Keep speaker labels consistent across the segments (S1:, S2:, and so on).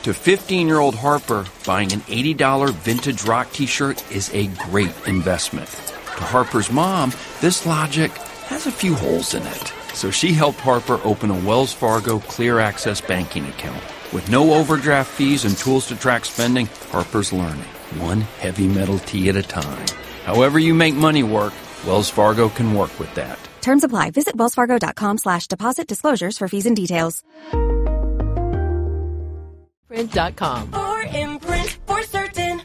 S1: To 15-year-old Harper, buying an $80 vintage rock t-shirt is a great investment. To Harper's mom, this logic has a few holes in it. So she helped Harper open a Wells Fargo Clear Access banking account. With no overdraft fees and tools to track spending, Harper's learning, one heavy metal tea at a time. However you make money work, Wells Fargo can work with that.
S2: Terms apply. Visit wellsfargo.com/deposit disclosures for fees and details.
S3: Print.com.
S4: Or Imprint for certain.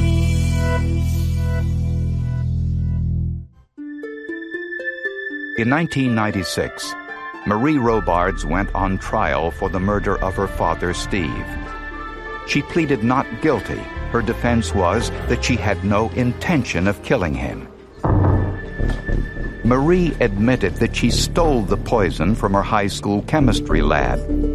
S5: In 1996, Marie Robards went on trial for the murder of her father, Steve. She pleaded not guilty. Her defense was that she had no intention of killing him. Marie admitted that she stole the poison from her high school chemistry lab.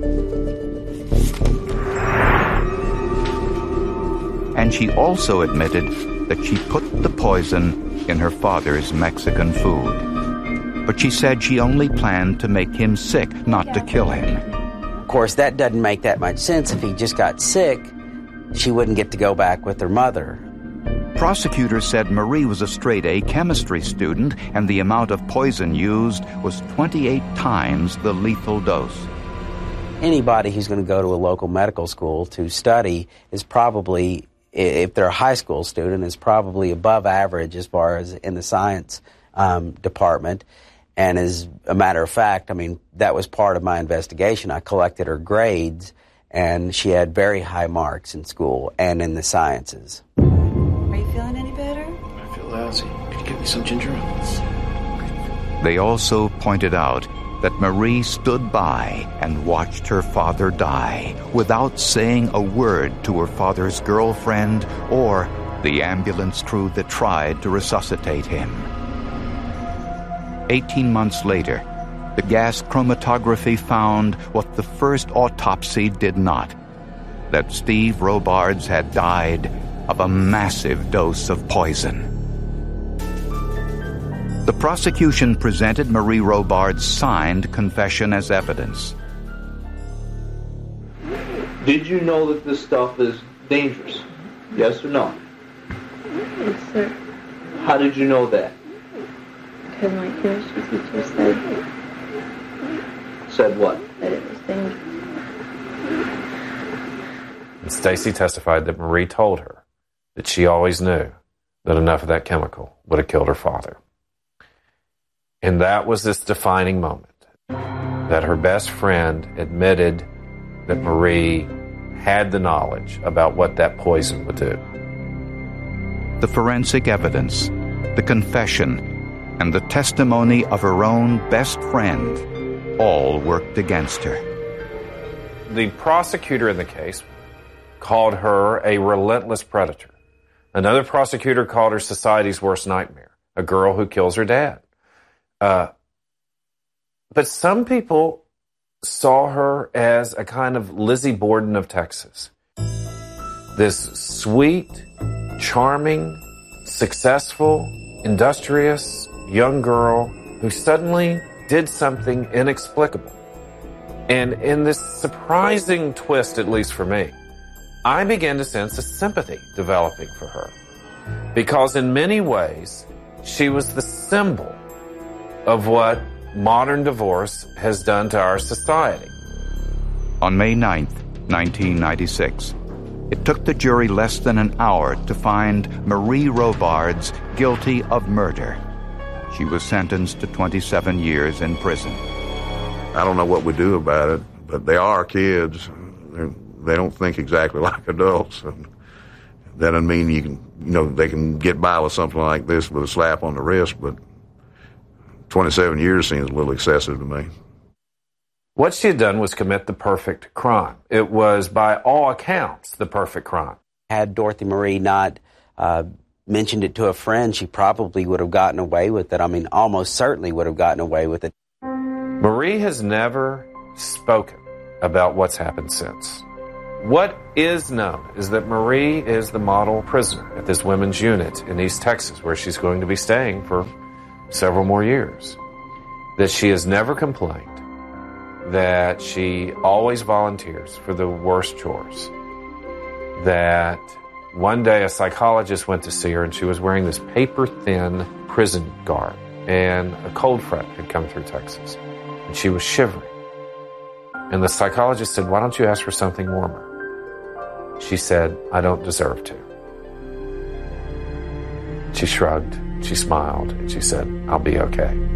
S5: And she also admitted that she put the poison in her father's Mexican food. But she said she only planned to make him sick, not to kill him.
S6: Of course, that doesn't make that much sense. If he just got sick, she wouldn't get to go back with her mother.
S5: Prosecutors said Marie was a straight-A chemistry student, and the amount of poison used was 28 times the lethal dose.
S6: Anybody who's going to go to a local medical school to study is probably, if they're a high school student, is probably above average as far as in the science department. And as a matter of fact, I mean, that was part of my investigation. I collected her grades, and she had very high marks in school and in the sciences.
S7: Are you feeling any better?
S8: I feel lousy. Could you get me some ginger ale?
S5: They also pointed out that Marie stood by and watched her father die without saying a word to her father's girlfriend or the ambulance crew that tried to resuscitate him. 18 months later, the gas chromatography found what the first autopsy did not, that Steve Robards had died of a massive dose of poison. The prosecution presented Marie Robards' signed confession as evidence.
S9: Did you know that this stuff is dangerous? Yes or no?
S10: Yes, sir.
S9: How did you know that?
S10: Because my chemistry teacher said.
S9: Said what?
S10: That it was dangerous.
S11: And Stacy testified that Marie told her that she always knew that enough of that chemical would have killed her father. And that was this defining moment, that her best friend admitted that Marie had the knowledge about what that poison would do.
S5: The forensic evidence, the confession, and the testimony of her own best friend all worked against her.
S11: The prosecutor in the case called her a relentless predator. Another prosecutor called her society's worst nightmare, a girl who kills her dad. But some people saw her as a kind of Lizzie Borden of Texas. This sweet, charming, successful, industrious young girl who suddenly did something inexplicable. And in this surprising twist, at least for me, I began to sense a sympathy developing for her. Because in many ways, she was the symbol of what modern divorce has done to our society.
S5: On May 9th, 1996, it took the jury less than an hour to find Marie Robards guilty of murder. She was sentenced to 27 years in prison.
S12: I don't know what we do about it, but they are kids. They don't think exactly like adults. And that doesn't mean they can get by with something like this with a slap on the wrist, but 27 years seems a little excessive to me.
S11: What she had done was commit the perfect crime. It was, by all accounts, the perfect crime.
S6: Had Dorothy Marie not mentioned it to a friend, she probably would have gotten away with it. I mean, almost certainly would have gotten away with it.
S11: Marie has never spoken about what's happened since. What is known is that Marie is the model prisoner at this women's unit in East Texas, where she's going to be staying for several more years. That she has never complained, that she always volunteers for the worst chores, that one day a psychologist went to see her and she was wearing this paper-thin prison garb, and a cold front had come through Texas, and she was shivering. And the psychologist said, "Why don't you ask for something warmer?" She said, "I don't deserve to." She shrugged, she smiled, and she said, "I'll be okay."